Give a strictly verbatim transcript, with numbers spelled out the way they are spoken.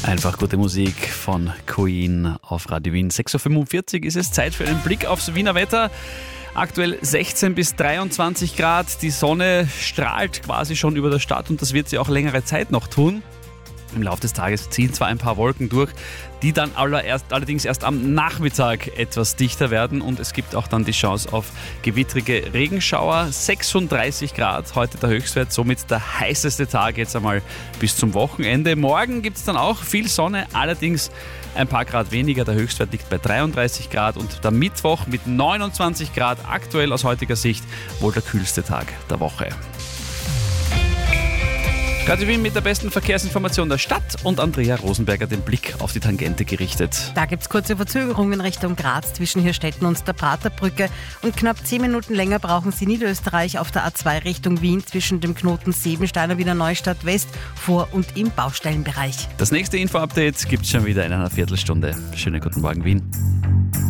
Einfach gute Musik von Queen auf Radio Wien. sechs Uhr fünfundvierzig ist es, Zeit für einen Blick aufs Wiener Wetter. Aktuell sechzehn bis dreiundzwanzig Grad. Die Sonne strahlt quasi schon über der Stadt und das wird sie auch längere Zeit noch tun. Im Laufe des Tages ziehen zwar ein paar Wolken durch, die dann allerdings erst am Nachmittag etwas dichter werden und es gibt auch dann die Chance auf gewittrige Regenschauer. sechsunddreißig Grad, heute der Höchstwert, somit der heißeste Tag jetzt einmal bis zum Wochenende. Morgen gibt es dann auch viel Sonne, allerdings ein paar Grad weniger. Der Höchstwert liegt bei dreiunddreißig Grad und der Mittwoch mit neunundzwanzig Grad, aktuell aus heutiger Sicht wohl der kühlste Tag der Woche. Radio Wien mit der besten Verkehrsinformation der Stadt und Andrea Rosenberger den Blick auf die Tangente gerichtet. Da gibt es kurze Verzögerungen Richtung Graz zwischen Hirstetten und der Praterbrücke und knapp zehn Minuten länger brauchen Sie Niederösterreich auf der A zwei Richtung Wien zwischen dem Knoten Sebensteiner Wiener Neustadt West vor und im Baustellenbereich. Das nächste Info-Update gibt es schon wieder in einer Viertelstunde. Schönen guten Morgen, Wien.